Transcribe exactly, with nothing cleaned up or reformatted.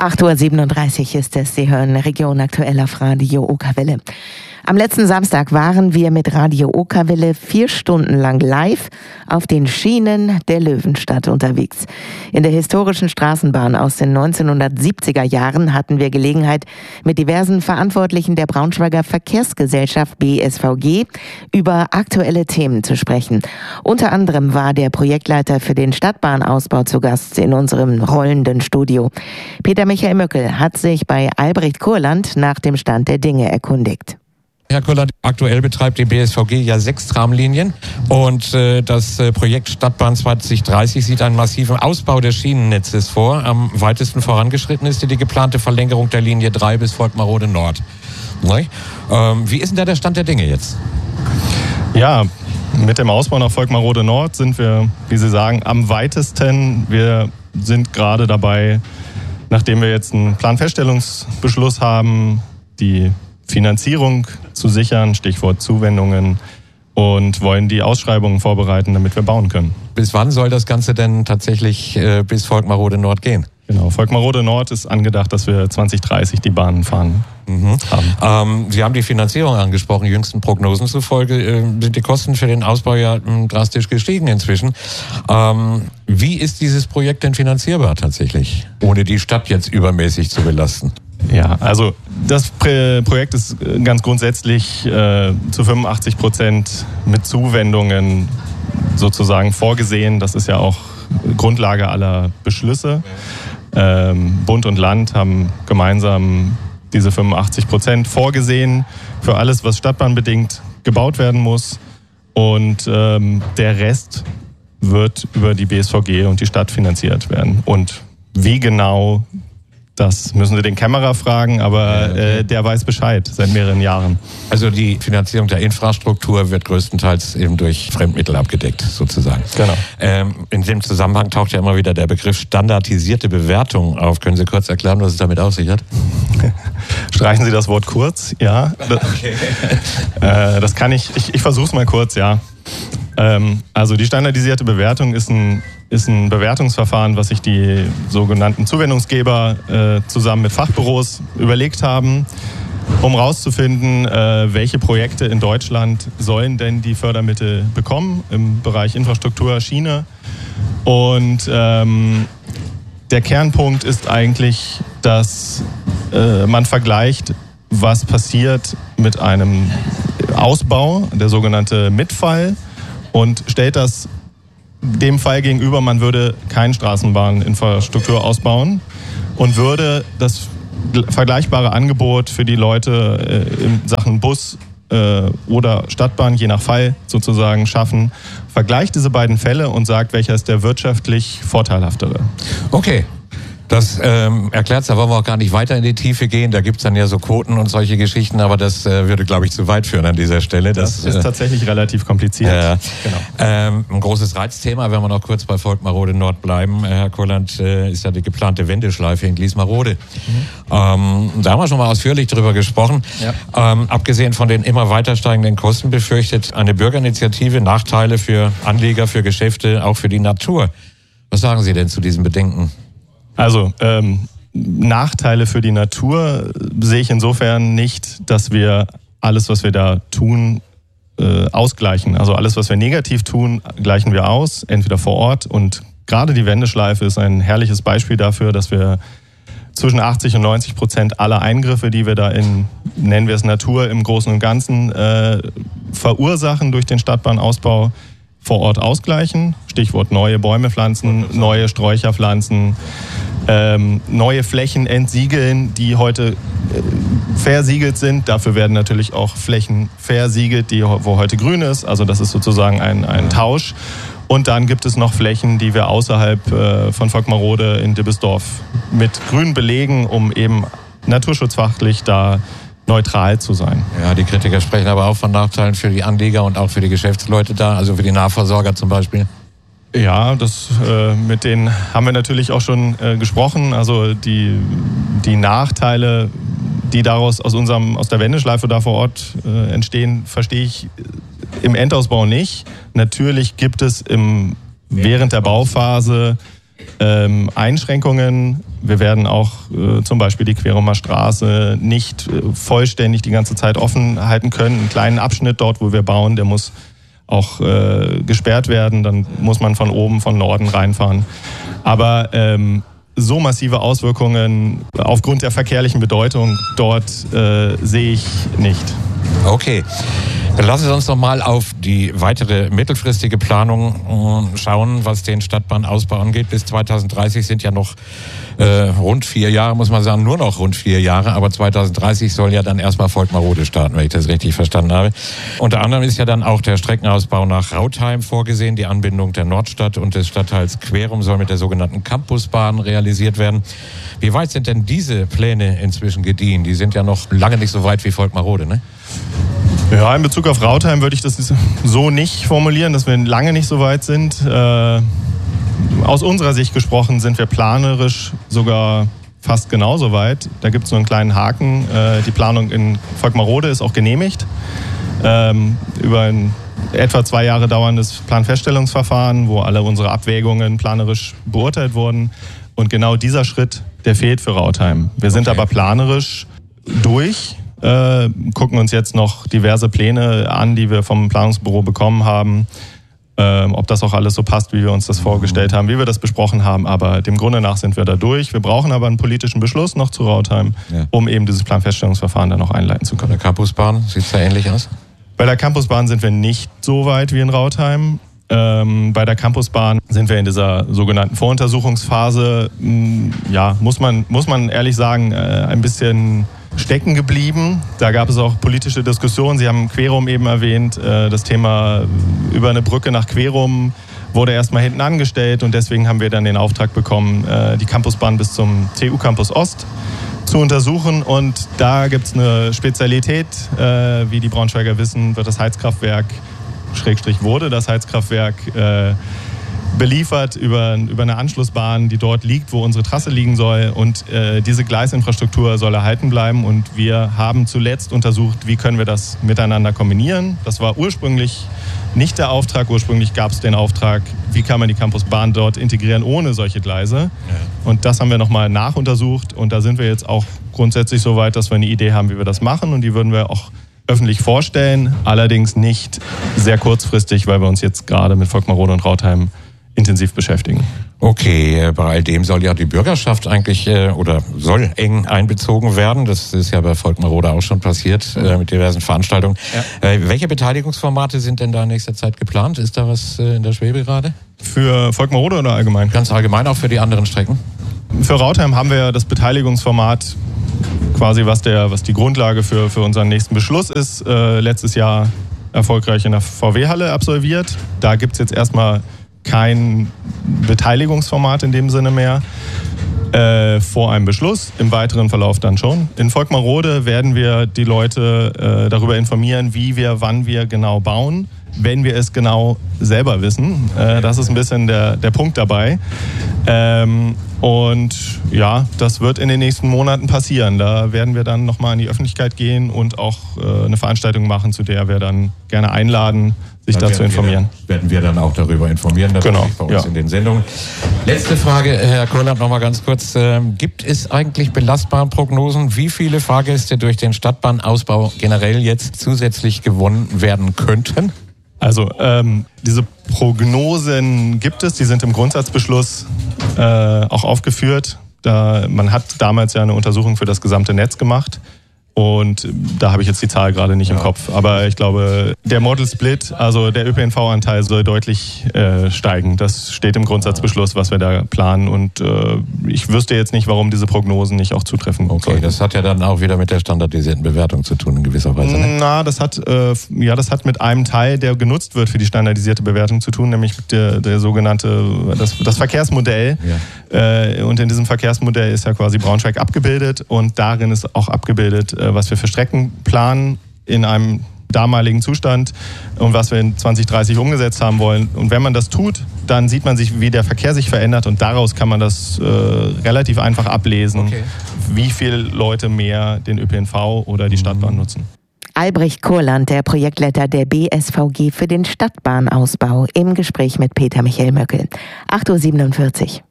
acht Uhr siebenunddreißig ist es. Sie hören Region aktuell auf Radio Okerwelle. Am letzten Samstag waren wir mit Radio Okerwelle vier Stunden lang live auf den Schienen der Löwenstadt unterwegs. In der historischen Straßenbahn aus den neunzehnhundertsiebziger Jahren hatten wir Gelegenheit, mit diversen Verantwortlichen der Braunschweiger Verkehrsgesellschaft B S V G über aktuelle Themen zu sprechen. Unter anderem war der Projektleiter für den Stadtbahnausbau zu Gast in unserem rollenden Studio. Peter Michael Möckel hat sich bei Albrecht Kurland nach dem Stand der Dinge erkundigt. Herr Kurland, aktuell betreibt die B S V G ja sechs Tramlinien und äh, das äh, Projekt Stadtbahn zwanzig dreißig sieht einen massiven Ausbau des Schienennetzes vor. Am weitesten vorangeschritten ist die geplante Verlängerung der Linie drei bis Volkmarode Nord. Ähm, wie ist denn da der Stand der Dinge jetzt? Ja, mit dem Ausbau nach Volkmarode Nord sind wir, wie Sie sagen, am weitesten. Wir sind gerade dabei, nachdem wir jetzt einen Planfeststellungsbeschluss haben, die Finanzierung zu sichern, Stichwort Zuwendungen, und wollen die Ausschreibungen vorbereiten, damit wir bauen können. Bis wann soll das Ganze denn tatsächlich äh, bis Volkmarode Nord gehen? Genau, Volkmarode Nord ist angedacht, dass wir zwanzig dreißig die Bahnen fahren. Mhm. Ähm, Sie haben die Finanzierung angesprochen. Jüngsten Prognosen zufolge äh, sind die Kosten für den Ausbau ja äh, drastisch gestiegen inzwischen. Ähm, wie ist dieses Projekt denn finanzierbar tatsächlich, ohne die Stadt jetzt übermäßig zu belasten? Ja, also das Projekt ist ganz grundsätzlich äh, zu fünfundachtzig Prozent mit Zuwendungen sozusagen vorgesehen. Das ist ja auch Grundlage aller Beschlüsse. Ähm, Bund und Land haben gemeinsam diese fünfundachtzig Prozent vorgesehen für alles, was stadtbahnbedingt gebaut werden muss. Und ähm, der Rest wird über die B S V G und die Stadt finanziert werden. Und wie genau, das müssen Sie den Kämmerer fragen, aber äh, der weiß Bescheid seit mehreren Jahren. Also die Finanzierung der Infrastruktur wird größtenteils eben durch Fremdmittel abgedeckt, sozusagen. Genau. Ähm, in dem Zusammenhang taucht ja immer wieder der Begriff standardisierte Bewertung auf. Können Sie kurz erklären, was es damit auf sich hat? Streichen Sie das Wort kurz, ja. Okay. äh, das kann ich, ich, ich versuche es mal kurz, ja. Ähm, also die standardisierte Bewertung ist ein ist ein Bewertungsverfahren, was sich die sogenannten Zuwendungsgeber äh, zusammen mit Fachbüros überlegt haben, um herauszufinden, äh, welche Projekte in Deutschland sollen denn die Fördermittel bekommen im Bereich Infrastruktur, Schiene. Und ähm, der Kernpunkt ist eigentlich, dass äh, man vergleicht, was passiert mit einem Ausbau, der sogenannte Mitfall, und stellt das dem Fall gegenüber, man würde keine Straßenbahninfrastruktur ausbauen und würde das vergleichbare Angebot für die Leute äh, in Sachen Bus äh, oder Stadtbahn, je nach Fall sozusagen, schaffen. Vergleicht diese beiden Fälle und sagt, welcher ist der wirtschaftlich vorteilhaftere. Okay. Das ähm, erklärt es, da wollen wir auch gar nicht weiter in die Tiefe gehen. Da gibt's dann ja so Quoten und solche Geschichten, aber das äh, würde, glaube ich, zu weit führen an dieser Stelle. Das, das ist äh, tatsächlich relativ kompliziert. Äh, genau. ähm, ein großes Reizthema, wenn wir noch kurz bei Volkmarode Nord bleiben. Herr Kurland, äh, ist ja die geplante Wendeschleife in Gliesmarode. Mhm. Ähm, da haben wir schon mal ausführlich drüber gesprochen. Ja. Ähm, abgesehen von den immer weiter steigenden Kosten befürchtet eine Bürgerinitiative Nachteile für Anleger, für Geschäfte, auch für die Natur. Was sagen Sie denn zu diesen Bedenken? Also ähm, Nachteile für die Natur sehe ich insofern nicht, dass wir alles, was wir da tun, äh, ausgleichen. Also alles, was wir negativ tun, gleichen wir aus, entweder vor Ort. Und gerade die Wendeschleife ist ein herrliches Beispiel dafür, dass wir zwischen achtzig und neunzig Prozent aller Eingriffe, die wir da in, nennen wir es Natur, im Großen und Ganzen äh, verursachen durch den Stadtbahnausbau, vor Ort ausgleichen. Stichwort neue Bäume pflanzen, neue Sträucher pflanzen, ähm, neue Flächen entsiegeln, die heute äh, versiegelt sind. Dafür werden natürlich auch Flächen versiegelt, die, wo heute grün ist. Also das ist sozusagen ein, ein Tausch. Und dann gibt es noch Flächen, die wir außerhalb äh, von Volkmarode in Dibbesdorf mit grün belegen, um eben naturschutzfachlich da neutral zu sein. Ja, die Kritiker sprechen aber auch von Nachteilen für die Anleger und auch für die Geschäftsleute da, also für die Nahversorger zum Beispiel. Ja, das, äh, mit denen haben wir natürlich auch schon äh, gesprochen. Also die, die Nachteile, die daraus aus unserem aus der Wendeschleife da vor Ort äh, entstehen, verstehe ich im Endausbau nicht. Natürlich gibt es im, während der Bauphase ähm, Einschränkungen. Wir werden auch äh, zum Beispiel die Querumer Straße nicht äh, vollständig die ganze Zeit offen halten können. Einen kleinen Abschnitt dort, wo wir bauen, der muss auch äh, gesperrt werden. Dann muss man von oben, von Norden reinfahren. Aber ähm, so massive Auswirkungen aufgrund der verkehrlichen Bedeutung dort äh, sehe ich nicht. Okay. Dann lassen Sie uns noch mal auf die weitere mittelfristige Planung schauen, was den Stadtbahnausbau angeht. Bis zweitausenddreißig sind ja noch äh, rund vier Jahre, muss man sagen, nur noch rund vier Jahre. Aber zweitausenddreißig soll ja dann erstmal Volkmarode starten, wenn ich das richtig verstanden habe. Unter anderem ist ja dann auch der Streckenausbau nach Rautheim vorgesehen. Die Anbindung der Nordstadt und des Stadtteils Querum soll mit der sogenannten Campusbahn realisiert werden. Wie weit sind denn diese Pläne inzwischen gediehen? Die sind ja noch lange nicht so weit wie Volkmarode, ne? Ja, in Bezug auf Rautheim würde ich das so nicht formulieren, dass wir lange nicht so weit sind. Äh, aus unserer Sicht gesprochen sind wir planerisch sogar fast genauso weit. Da gibt es nur einen kleinen Haken. Äh, die Planung in Volkmarode ist auch genehmigt. Ähm, über ein etwa zwei Jahre dauerndes Planfeststellungsverfahren, wo alle unsere Abwägungen planerisch beurteilt wurden. Und genau dieser Schritt, der fehlt für Rautheim. Wir sind okay. aber planerisch durch. Äh, gucken uns jetzt noch diverse Pläne an, die wir vom Planungsbüro bekommen haben. Äh, ob das auch alles so passt, wie wir uns das vorgestellt haben, wie wir das besprochen haben. Aber dem Grunde nach sind wir da durch. Wir brauchen aber einen politischen Beschluss noch zu Rautheim, ja. um eben dieses Planfeststellungsverfahren dann noch einleiten zu können. Bei der Campusbahn sieht es da ähnlich aus? Bei der Campusbahn sind wir nicht so weit wie in Rautheim. Ähm, bei der Campusbahn sind wir in dieser sogenannten Voruntersuchungsphase. Mh, ja, muss man, muss man ehrlich sagen, äh, ein bisschen stecken geblieben. Da gab es auch politische Diskussionen. Sie haben Querum eben erwähnt. Das Thema über eine Brücke nach Querum wurde erstmal hinten angestellt und deswegen haben wir dann den Auftrag bekommen, die Campusbahn bis zum T U Campus Ost zu untersuchen. Und da gibt es eine Spezialität. Wie die Braunschweiger wissen, wird das Heizkraftwerk, Schrägstrich wurde das Heizkraftwerk, beliefert über, über eine Anschlussbahn, die dort liegt, wo unsere Trasse liegen soll. Und äh, diese Gleisinfrastruktur soll erhalten bleiben. Und wir haben zuletzt untersucht, wie können wir das miteinander kombinieren. Das war ursprünglich nicht der Auftrag. Ursprünglich gab es den Auftrag, wie kann man die Campusbahn dort integrieren ohne solche Gleise. Ja. Und das haben wir nochmal nachuntersucht. Und da sind wir jetzt auch grundsätzlich so weit, dass wir eine Idee haben, wie wir das machen. Und die würden wir auch öffentlich vorstellen. Allerdings nicht sehr kurzfristig, weil wir uns jetzt gerade mit Volkmarode und Rautheim intensiv beschäftigen. Okay, bei all dem soll ja die Bürgerschaft eigentlich äh, oder soll eng einbezogen werden. Das ist ja bei Volkmarode auch schon passiert äh, mit diversen Veranstaltungen. Ja. Äh, welche Beteiligungsformate sind denn da in nächster Zeit geplant? Ist da was äh, in der Schwebe gerade? Für Volkmarode oder allgemein? Ganz allgemein, auch für die anderen Strecken? Für Rautheim haben wir ja das Beteiligungsformat quasi, was, der, was die Grundlage für, für unseren nächsten Beschluss ist, äh, letztes Jahr erfolgreich in der V W-Halle absolviert. Da gibt es jetzt erstmal kein Beteiligungsformat in dem Sinne mehr äh, vor einem Beschluss, im weiteren Verlauf dann schon. In Volkmarode werden wir die Leute äh, darüber informieren, wie wir, wann wir genau bauen, wenn wir es genau selber wissen. Äh, das ist ein bisschen der, der Punkt dabei. Ähm, und ja, das wird in den nächsten Monaten passieren. Da werden wir dann nochmal in die Öffentlichkeit gehen und auch äh, eine Veranstaltung machen, zu der wir dann gerne einladen, sich dann dazu informieren. Wir, werden wir dann auch darüber informieren, natürlich genau, bei uns ja. in den Sendungen. Letzte Frage, Herr Kurland, noch mal ganz kurz. Ähm, gibt es eigentlich belastbare Prognosen, wie viele Fahrgäste durch den Stadtbahnausbau generell jetzt zusätzlich gewonnen werden könnten? Also ähm, diese Prognosen gibt es, die sind im Grundsatzbeschluss äh, auch aufgeführt. Da, man hat damals ja eine Untersuchung für das gesamte Netz gemacht. Und da habe ich jetzt die Zahl gerade nicht ja. im Kopf. Aber ich glaube, der Model Split, also der Ö P N V-Anteil soll deutlich äh, steigen. Das steht im Grundsatzbeschluss, was wir da planen. Und äh, ich wüsste jetzt nicht, warum diese Prognosen nicht auch zutreffen Okay, sollten. Das hat ja dann auch wieder mit der standardisierten Bewertung zu tun in gewisser Weise. Ne? Na, das hat, äh, ja, das hat mit einem Teil, der genutzt wird für die standardisierte Bewertung zu tun, nämlich der, der sogenannte, das, das Verkehrsmodell. Ja. Äh, und in diesem Verkehrsmodell ist ja quasi Braunschweig abgebildet und darin ist auch abgebildet, was wir für Strecken planen in einem damaligen Zustand und was wir in zwanzig dreißig umgesetzt haben wollen. Und wenn man das tut, dann sieht man sich, wie der Verkehr sich verändert und daraus kann man das äh, relativ einfach ablesen, okay. wie viele Leute mehr den Ö P N V oder die Stadtbahn nutzen. Albrecht Kurland, der Projektleiter der B S V G für den Stadtbahnausbau, im Gespräch mit Peter Michael Möckel. acht Uhr siebenundvierzig.